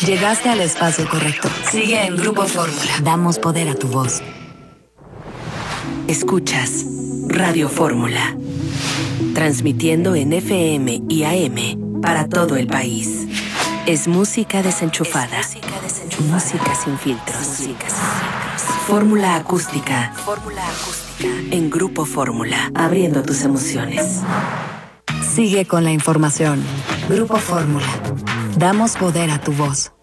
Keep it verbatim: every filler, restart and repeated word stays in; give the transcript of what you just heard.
Llegaste al espacio correcto. Sigue en Grupo Fórmula. Damos poder a tu voz. Escuchas Radio Fórmula, transmitiendo en F M y A M para todo el país. Es música desenchufada. Es música desenchufada. Música sin filtros. Música sin filtros. Fórmula acústica. Fórmula acústica. En Grupo Fórmula, abriendo tus emociones. Sigue con la información. Grupo Fórmula. Damos poder a tu voz.